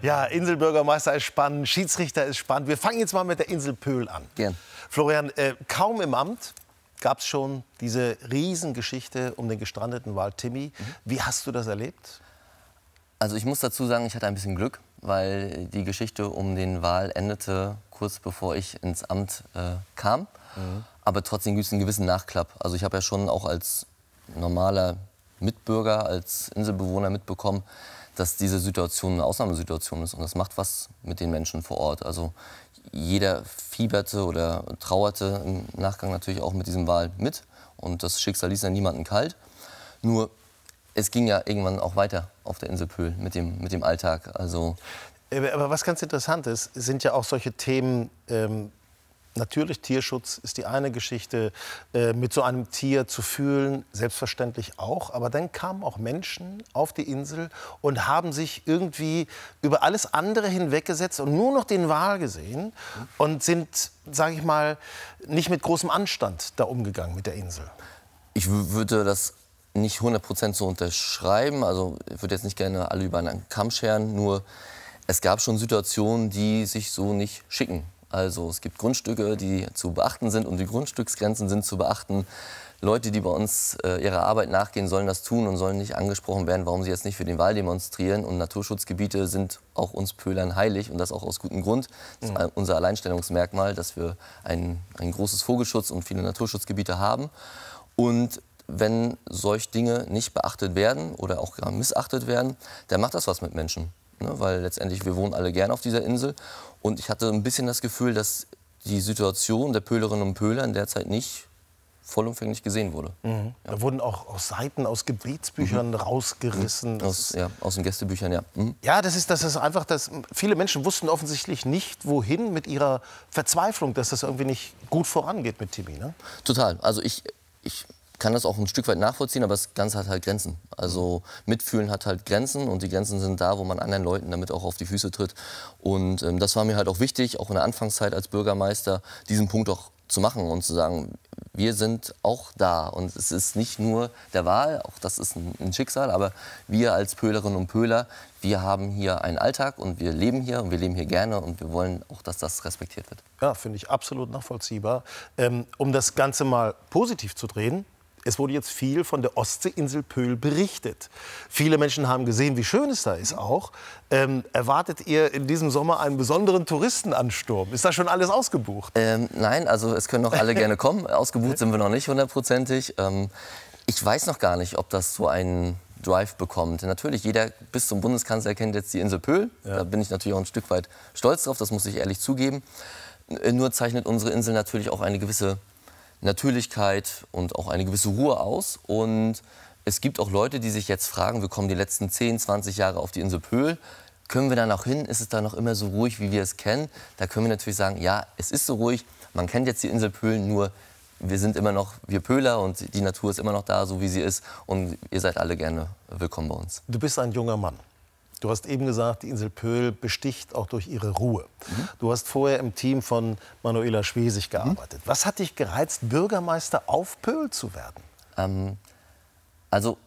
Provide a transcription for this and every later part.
Ja, Inselbürgermeister ist spannend, Schiedsrichter ist spannend. Wir fangen jetzt mal mit der Insel Pöhl an. Gern. Florian, kaum im Amt gab es schon diese Riesengeschichte um den gestrandeten Wal Timmy. Wie hast du das erlebt? Also ich muss dazu sagen, ich hatte ein bisschen Glück, weil die Geschichte um den Wal endete kurz bevor ich ins Amt kam. Aber trotzdem gibt es einen gewissen Nachklapp. Also ich habe ja schon auch als normaler Mitbürger, als Inselbewohner mitbekommen, dass diese Situation eine Ausnahmesituation ist. Und das macht was mit den Menschen vor Ort. Also jeder fieberte oder trauerte im Nachgang natürlich auch mit diesem Wal mit. Und das Schicksal ließ ja niemanden kalt. Nur es ging ja irgendwann auch weiter auf der Insel Pöhl mit dem Alltag. Also aber was ganz interessant ist, sind ja auch solche Themen, natürlich Tierschutz ist die eine Geschichte, mit so einem Tier zu fühlen, selbstverständlich auch. Aber dann kamen auch Menschen auf die Insel und haben sich irgendwie über alles andere hinweggesetzt und nur noch den Wal gesehen und sind, sage ich mal, nicht mit großem Anstand da umgegangen mit der Insel. ich würde das nicht 100% so unterschreiben. Also ich würde jetzt nicht gerne alle über einen Kamm scheren. Nur es gab schon Situationen, die sich so nicht schicken. Also es gibt Grundstücke, die zu beachten sind und die Grundstücksgrenzen sind zu beachten. Leute, die bei uns ihrer Arbeit nachgehen, sollen das tun und sollen nicht angesprochen werden, warum sie jetzt nicht für den Wal demonstrieren. Und Naturschutzgebiete sind auch uns Pöhlern heilig und das auch aus gutem Grund. Das ist unser Alleinstellungsmerkmal, dass wir ein großes Vogelschutz und viele Naturschutzgebiete haben. Und wenn solche Dinge nicht beachtet werden oder auch gar missachtet werden, dann macht das was mit Menschen. Ne? Weil letztendlich, wir wohnen alle gern auf dieser Insel. Und ich hatte ein bisschen das Gefühl, dass die Situation der Pöhlerinnen und Pöhler in der Zeit nicht vollumfänglich gesehen wurde. Ja. Da wurden auch Seiten aus Gebetsbüchern rausgerissen. Aus den Gästebüchern, ja. Ja, das ist einfach, viele Menschen wussten offensichtlich nicht, wohin mit ihrer Verzweiflung, dass das irgendwie nicht gut vorangeht mit Timmy. Ne? Total. Also ich kann das auch ein Stück weit nachvollziehen, aber das Ganze hat halt Grenzen. Also Mitfühlen hat halt Grenzen und die Grenzen sind da, wo man anderen Leuten damit auch auf die Füße tritt. Und das war mir halt auch wichtig, auch in der Anfangszeit als Bürgermeister, diesen Punkt auch zu machen und zu sagen, wir sind auch da. Und es ist nicht nur der Wal, auch das ist ein Schicksal, aber wir als Pöhlerinnen und Pöhler, wir haben hier einen Alltag und wir leben hier und wir leben hier gerne und wir wollen auch, dass das respektiert wird. Ja, finde ich absolut nachvollziehbar. Um das Ganze mal positiv zu drehen, es wurde jetzt viel von der Ostseeinsel Pöhl berichtet. Viele Menschen haben gesehen, wie schön es da ist auch. Erwartet ihr in diesem Sommer einen besonderen Touristenansturm? Ist da schon alles ausgebucht? Nein, also es können noch alle gerne kommen. Ausgebucht sind wir noch nicht hundertprozentig. Ich weiß noch gar nicht, ob das so einen Drive bekommt. Natürlich, jeder bis zum Bundeskanzler kennt jetzt die Insel Pöhl. Ja. Da bin ich natürlich auch ein Stück weit stolz drauf, das muss ich ehrlich zugeben. Nur zeichnet unsere Insel natürlich auch eine gewisse Natürlichkeit und auch eine gewisse Ruhe aus. Und es gibt auch Leute, die sich jetzt fragen, wir kommen die letzten 10, 20 Jahre auf die Insel Pöhl. Können wir da noch hin? Ist es da noch immer so ruhig, wie wir es kennen? Da können wir natürlich sagen, ja, es ist so ruhig. Man kennt jetzt die Insel Pöhl, nur wir sind immer noch wir Pöhler und die Natur ist immer noch da, so wie sie ist. Und ihr seid alle gerne willkommen bei uns. Du bist ein junger Mann. Du hast eben gesagt, die Insel Pöhl besticht auch durch ihre Ruhe. Du hast vorher im Team von Manuela Schwesig gearbeitet. Was hat dich gereizt, Bürgermeister auf Pöhl zu werden? Also,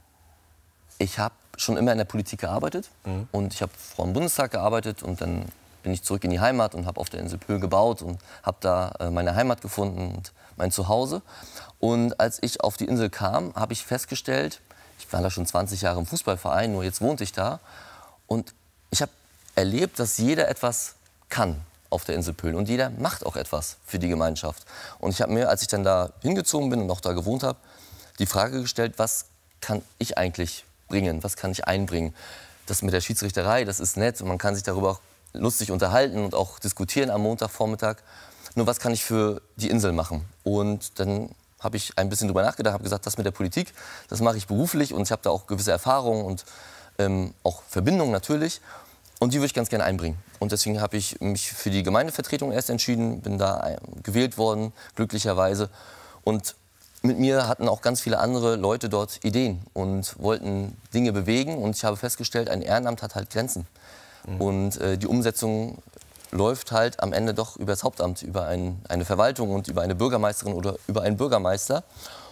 ich habe schon immer in der Politik gearbeitet. Und ich habe vor dem Bundestag gearbeitet. Und dann bin ich zurück in die Heimat und habe auf der Insel Pöhl gebaut. Und habe da meine Heimat gefunden und mein Zuhause. Und als ich auf die Insel kam, habe ich festgestellt, ich war da schon 20 Jahre im Fußballverein, nur jetzt wohnte ich da. Und ich habe erlebt, dass jeder etwas kann auf der Insel Pöhl. Und jeder macht auch etwas für die Gemeinschaft. Und ich habe mir, als ich dann da hingezogen bin und auch da gewohnt habe, die Frage gestellt, was kann ich eigentlich bringen? Was kann ich einbringen? Das mit der Schiedsrichterei, das ist nett. Und man kann sich darüber auch lustig unterhalten und auch diskutieren am Montagvormittag. Nur was kann ich für die Insel machen? Und dann habe ich ein bisschen drüber nachgedacht, habe gesagt, das mit der Politik, das mache ich beruflich und ich habe da auch gewisse Erfahrungen und auch Verbindungen natürlich und die würde ich ganz gerne einbringen. Und deswegen habe ich mich für die Gemeindevertretung erst entschieden, bin da gewählt worden, glücklicherweise. Und mit mir hatten auch ganz viele andere Leute dort Ideen und wollten Dinge bewegen und ich habe festgestellt, ein Ehrenamt hat halt Grenzen. Und die Umsetzung läuft halt am Ende doch über das Hauptamt, über eine Verwaltung und über eine Bürgermeisterin oder über einen Bürgermeister.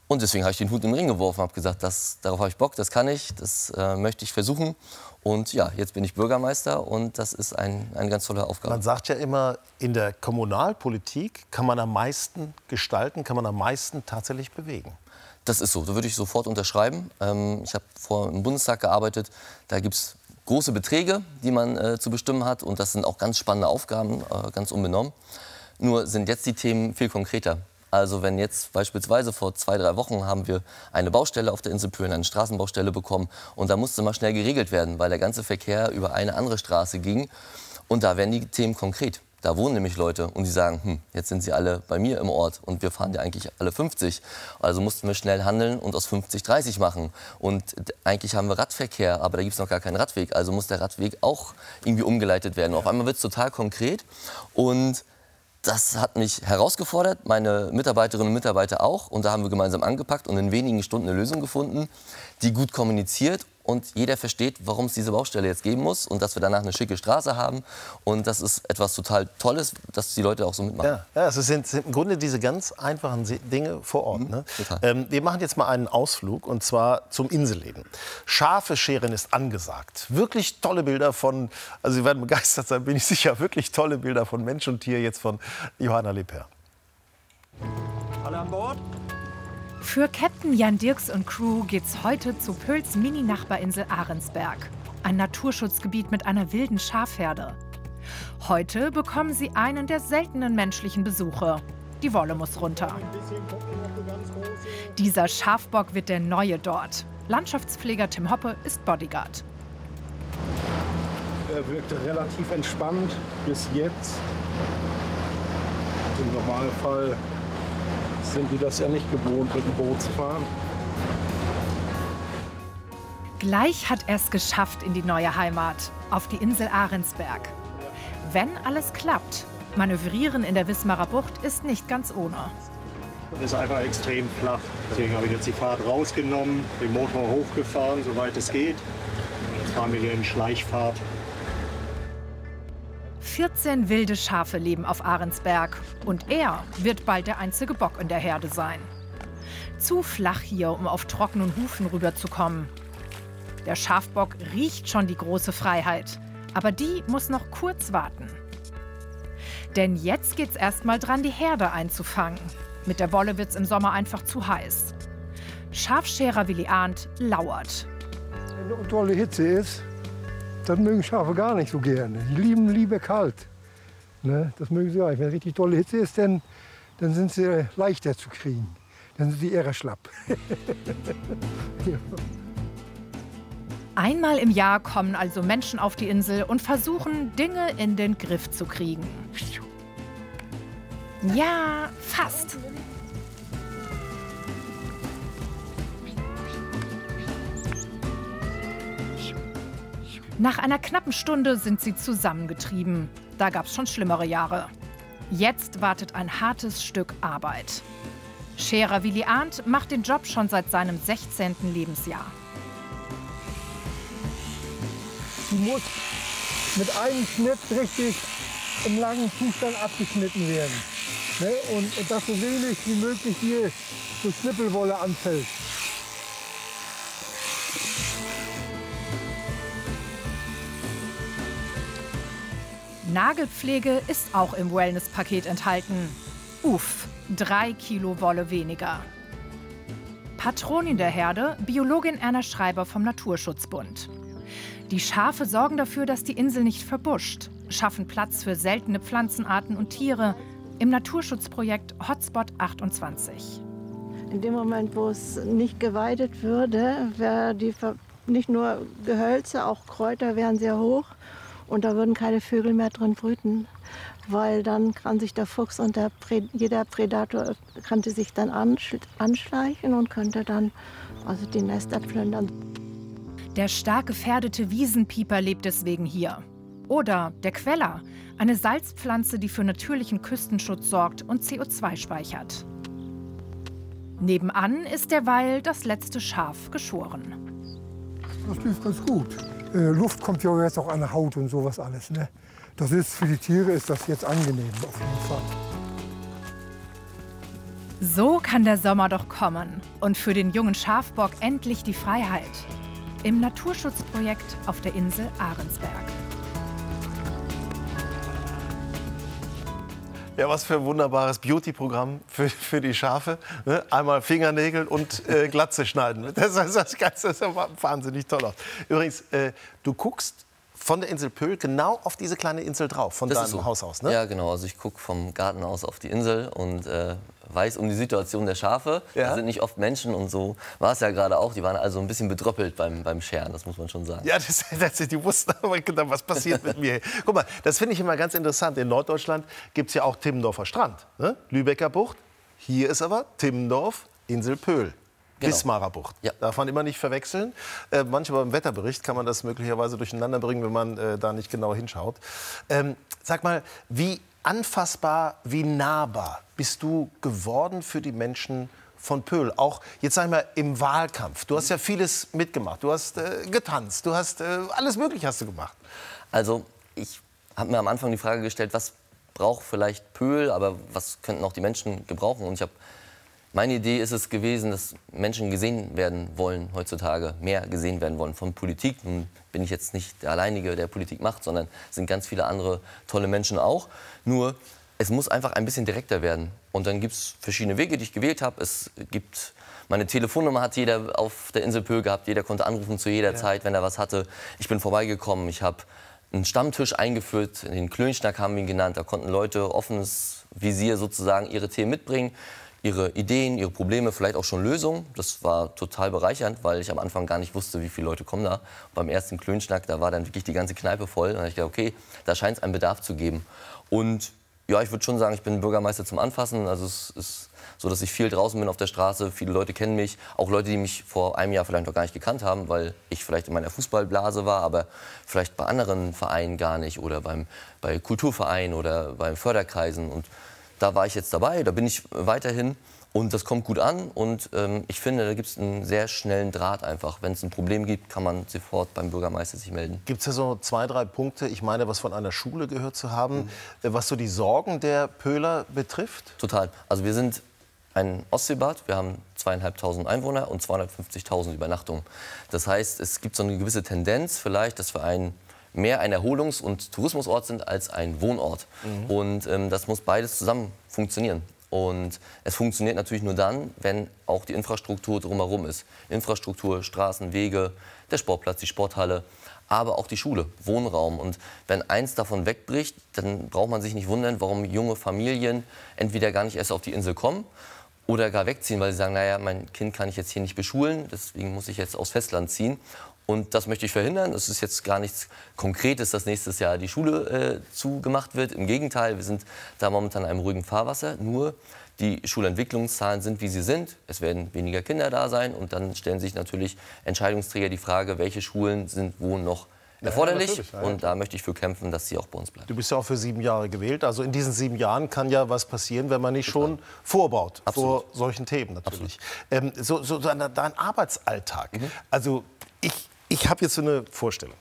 Und deswegen habe ich den Hut in den Ring geworfen, habe gesagt, darauf habe ich Bock, das kann ich, das möchte ich versuchen. Und ja, jetzt bin ich Bürgermeister und das ist eine ganz tolle Aufgabe. Man sagt ja immer, in der Kommunalpolitik kann man am meisten gestalten, kann man am meisten tatsächlich bewegen. Das ist so, da würde ich sofort unterschreiben. Ich habe vorher im Bundestag gearbeitet, da gibt es große Beträge, die man zu bestimmen hat und das sind auch ganz spannende Aufgaben, ganz unbenommen. Nur sind jetzt die Themen viel konkreter. Also wenn jetzt beispielsweise vor 2, 3 Wochen haben wir eine Baustelle auf der Insel Pöhln, eine Straßenbaustelle bekommen und da musste mal schnell geregelt werden, weil der ganze Verkehr über eine andere Straße ging und da werden die Themen konkret. Da wohnen nämlich Leute und die sagen, jetzt sind sie alle bei mir im Ort und wir fahren ja eigentlich alle 50. Also mussten wir schnell handeln und aus 50 30 machen. Und eigentlich haben wir Radverkehr, aber da gibt es noch gar keinen Radweg. Also muss der Radweg auch irgendwie umgeleitet werden. Auf einmal wird es total konkret und das hat mich herausgefordert, meine Mitarbeiterinnen und Mitarbeiter auch. Und da haben wir gemeinsam angepackt und in wenigen Stunden eine Lösung gefunden, die gut kommuniziert und jeder versteht, warum es diese Baustelle jetzt geben muss und dass wir danach eine schicke Straße haben. Und das ist etwas total Tolles, dass die Leute auch so mitmachen. Ja, es sind im Grunde diese ganz einfachen Dinge vor Ort. Ne? Wir machen jetzt mal einen Ausflug und zwar zum Inselleben. Schafe scheren ist angesagt. Wirklich tolle Bilder von, also Sie werden begeistert sein, bin ich sicher, wirklich tolle Bilder von Mensch und Tier jetzt von Johanna Leper. Alle an Bord? Für Captain Jan Dirks und Crew geht's heute zu Pöhls Mini-Nachbarinsel Ahrensberg. Ein Naturschutzgebiet mit einer wilden Schafherde. Heute bekommen sie einen der seltenen menschlichen Besuche. Die Wolle muss runter. Dieser Schafbock wird der Neue dort. Landschaftspfleger Tim Hoppe ist Bodyguard. Er wirkte relativ entspannt bis jetzt. Im Normalfall sind die das ja nicht gewohnt, mit dem Boot zu fahren. Gleich hat er es geschafft in die neue Heimat, auf die Insel Ahrensberg. Wenn alles klappt, manövrieren in der Wismarer Bucht ist nicht ganz ohne. Das ist einfach extrem flach. Deswegen habe ich jetzt die Fahrt rausgenommen, den Motor hochgefahren, soweit es geht. Und jetzt fahren wir hier in Schleichfahrt. 14 wilde Schafe leben auf Ahrensberg und er wird bald der einzige Bock in der Herde sein. Zu flach hier, um auf trockenen Hufen rüberzukommen. Der Schafbock riecht schon die große Freiheit, aber die muss noch kurz warten. Denn jetzt geht's erst mal dran, die Herde einzufangen. Mit der Wolle wird's im Sommer einfach zu heiß. Schafscherer Willi Arndt lauert. Wenn eine tolle Hitze ist, das mögen Schafe gar nicht so gerne. Die lieben lieber kalt. Ne? Das mögen sie auch nicht. Wenn richtig tolle Hitze ist, dann sind sie leichter zu kriegen. Dann sind sie eher schlapp. Ja. Einmal im Jahr kommen also Menschen auf die Insel und versuchen, Dinge in den Griff zu kriegen. Ja, fast. Nach einer knappen Stunde sind sie zusammengetrieben. Da gab's schon schlimmere Jahre. Jetzt wartet ein hartes Stück Arbeit. Scherer Willi Arndt macht den Job schon seit seinem 16. Lebensjahr. Die muss mit einem Schnitt richtig im langen Zustand abgeschnitten werden. Ne? Und dass so wenig wie möglich hier so Schnippelwolle anfällt. Nagelpflege ist auch im Wellness-Paket enthalten. Uff, 3 Kilo Wolle weniger. Patronin der Herde, Biologin Erna Schreiber vom Naturschutzbund. Die Schafe sorgen dafür, dass die Insel nicht verbuscht, schaffen Platz für seltene Pflanzenarten und Tiere im Naturschutzprojekt Hotspot 28. In dem Moment, wo es nicht geweidet würde, wäre nicht nur Gehölze, auch Kräuter wären sehr hoch. Und da würden keine Vögel mehr drin brüten, weil dann kann sich der Fuchs und jeder Predator könnte sich dann anschleichen und könnte dann also die Nester plündern. Der stark gefährdete Wiesenpieper lebt deswegen hier. Oder der Queller, eine Salzpflanze, die für natürlichen Küstenschutz sorgt und CO2 speichert. Nebenan ist derweil das letzte Schaf geschoren. Das lief ganz gut. Luft kommt ja jetzt auch an der Haut und sowas alles. Ne? Das ist für die Tiere ist das jetzt angenehm auf jeden Fall. So kann der Sommer doch kommen und für den jungen Schafbock endlich die Freiheit. Im Naturschutzprojekt auf der Insel Ahrensberg. Ja, was für ein wunderbares Beauty-Programm für die Schafe. Ne? Einmal Fingernägel und Glatze schneiden. Das Ganze ist ja wahnsinnig toll aus. Übrigens, du guckst von der Insel Pöhl genau auf diese kleine Insel drauf, von deinem Haus aus, ne? Ja, genau. Also ich gucke vom Garten aus auf die Insel und weiß um die Situation der Schafe. Ja? Da sind nicht oft Menschen und so war es ja gerade auch. Die waren also ein bisschen bedröppelt beim Scheren, das muss man schon sagen. Ja, die wussten aber genau, was passiert mit mir. Guck mal, das finde ich immer ganz interessant. In Norddeutschland gibt es ja auch Timmendorfer Strand, ne? Lübecker Bucht. Hier ist aber Timmendorf, Insel Pöhl. Genau. Wismarer Bucht. Ja. Darf man immer nicht verwechseln. Manchmal im Wetterbericht kann man das möglicherweise durcheinander bringen, wenn man da nicht genau hinschaut. Sag mal, wie anfassbar, wie nahbar bist du geworden für die Menschen von Pöhl? Auch jetzt sag ich mal im Wahlkampf. Du hast ja vieles mitgemacht. Du hast getanzt. Du hast alles Mögliche hast du gemacht. Also ich habe mir am Anfang die Frage gestellt, was braucht vielleicht Pöhl, aber was könnten auch die Menschen gebrauchen? Und meine Idee ist es gewesen, dass Menschen gesehen werden wollen heutzutage, mehr gesehen werden wollen von Politik. Nun bin ich jetzt nicht der Alleinige, der Politik macht, sondern es sind ganz viele andere tolle Menschen auch. Nur, es muss einfach ein bisschen direkter werden. Und dann gibt es verschiedene Wege, die ich gewählt habe. Meine Telefonnummer hat jeder auf der Insel Pöhl gehabt. Jeder konnte anrufen zu jeder Zeit, wenn er was hatte. Ich bin vorbeigekommen. Ich habe einen Stammtisch eingeführt, den Klönschnack haben wir ihn genannt. Da konnten Leute offenes Visier sozusagen ihre Themen mitbringen. Ihre Ideen, ihre Probleme, vielleicht auch schon Lösungen. Das war total bereichernd, weil ich am Anfang gar nicht wusste, wie viele Leute kommen da. Beim ersten Klönschnack, da war dann wirklich die ganze Kneipe voll. Und da habe ich gedacht, okay, da scheint es einen Bedarf zu geben. Und ja, ich würde schon sagen, ich bin Bürgermeister zum Anfassen. Also es ist so, dass ich viel draußen bin auf der Straße. Viele Leute kennen mich. Auch Leute, die mich vor einem Jahr vielleicht noch gar nicht gekannt haben, weil ich vielleicht in meiner Fußballblase war, aber vielleicht bei anderen Vereinen gar nicht. Oder bei Kulturvereinen oder bei Förderkreisen. Und da war ich jetzt dabei, da bin ich weiterhin und das kommt gut an und ich finde, da gibt es einen sehr schnellen Draht einfach. Wenn es ein Problem gibt, kann man sofort beim Bürgermeister sich melden. Gibt es ja so 2, 3 Punkte, ich meine, was von einer Schule gehört zu haben, was so die Sorgen der Pöhler betrifft? Total. Also wir sind ein Ostseebad, wir haben 2.500 Einwohner und 250.000 Übernachtungen. Das heißt, es gibt so eine gewisse Tendenz vielleicht, dass wir mehr ein Erholungs- und Tourismusort sind als ein Wohnort. Und das muss beides zusammen funktionieren. Und es funktioniert natürlich nur dann, wenn auch die Infrastruktur drumherum ist. Infrastruktur, Straßen, Wege, der Sportplatz, die Sporthalle, aber auch die Schule, Wohnraum. Und wenn eins davon wegbricht, dann braucht man sich nicht wundern, warum junge Familien entweder gar nicht erst auf die Insel kommen oder gar wegziehen, weil sie sagen, naja, mein Kind kann ich jetzt hier nicht beschulen, deswegen muss ich jetzt aufs Festland ziehen. Und das möchte ich verhindern. Es ist jetzt gar nichts Konkretes, dass nächstes Jahr die Schule zugemacht wird. Im Gegenteil, wir sind da momentan in einem ruhigen Fahrwasser. Nur die Schulentwicklungszahlen sind, wie sie sind. Es werden weniger Kinder da sein. Und dann stellen sich natürlich Entscheidungsträger die Frage, welche Schulen sind wo noch erforderlich. Ja, und da möchte ich für kämpfen, dass sie auch bei uns bleiben. Du bist ja auch für 7 Jahre gewählt. Also in diesen 7 Jahren kann ja was passieren, wenn man nicht schon vorbaut. Absolut. Vor solchen Themen natürlich. So dein Arbeitsalltag. Also ich habe jetzt so eine Vorstellung.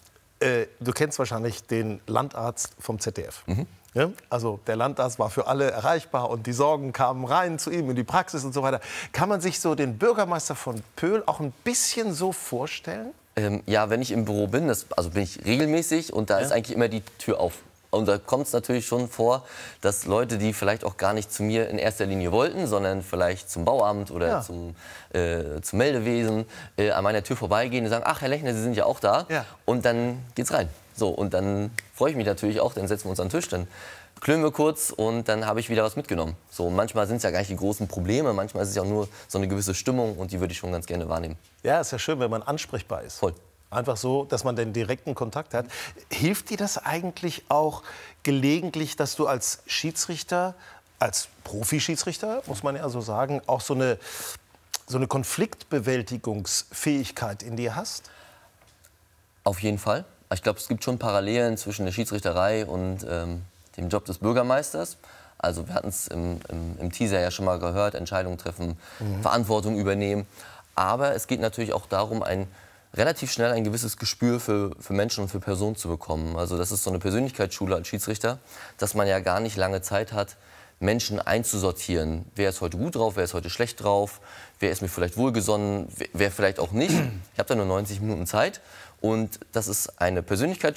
Du kennst wahrscheinlich den Landarzt vom ZDF. Ja? Also der Landarzt war für alle erreichbar und die Sorgen kamen rein zu ihm in die Praxis und so weiter. Kann man sich so den Bürgermeister von Pöhl auch ein bisschen so vorstellen? Ja, wenn ich im Büro bin, also bin ich regelmäßig und da ist eigentlich immer die Tür auf. Und da kommt es natürlich schon vor, dass Leute, die vielleicht auch gar nicht zu mir in erster Linie wollten, sondern vielleicht zum Bauamt oder zum Meldewesen an meiner Tür vorbeigehen und sagen, ach, Herr Lechner, Sie sind ja auch da. Ja. Und dann geht's rein. So, und dann freue ich mich natürlich auch, dann setzen wir uns an den Tisch, dann klönen wir kurz und dann habe ich wieder was mitgenommen. So, manchmal sind es ja gar nicht die großen Probleme, manchmal ist es ja auch nur so eine gewisse Stimmung und die würde ich schon ganz gerne wahrnehmen. Ja, ist ja schön, wenn man ansprechbar ist. Voll. Einfach so, dass man den direkten Kontakt hat. Hilft dir das eigentlich auch gelegentlich, dass du als Schiedsrichter, als Profi-Schiedsrichter, muss man ja so sagen, auch so eine Konfliktbewältigungsfähigkeit in dir hast? Auf jeden Fall. Ich glaube, es gibt schon Parallelen zwischen der Schiedsrichterei und dem Job des Bürgermeisters. Also wir hatten es im Teaser ja schon mal gehört, Entscheidungen treffen, Verantwortung übernehmen. Aber es geht natürlich auch darum, relativ schnell ein gewisses Gespür für Menschen und für Personen zu bekommen. Also das ist so eine Persönlichkeitsschule als Schiedsrichter, dass man ja gar nicht lange Zeit hat, Menschen einzusortieren. Wer ist heute gut drauf, wer ist heute schlecht drauf, wer ist mir vielleicht wohlgesonnen, wer vielleicht auch nicht. Ich habe da nur 90 Minuten Zeit und das ist eine Persönlichkeitsschulung.